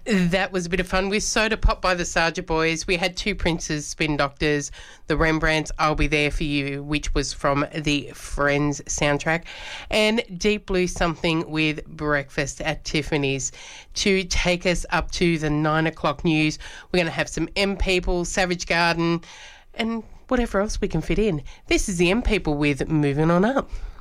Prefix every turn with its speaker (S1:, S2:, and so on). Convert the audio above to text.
S1: That was a bit of fun with Soda Pop by the Sarja Boys. We had Two Princes, Spin Doctors, the Rembrandts, I'll Be There For You, which was from the Friends soundtrack, and Deep Blue Something with Breakfast at Tiffany's. To take us up to the 9 o'clock news, we're going to have some M People, Savage Garden, and whatever else we can fit in. This is the M People with Moving On Up.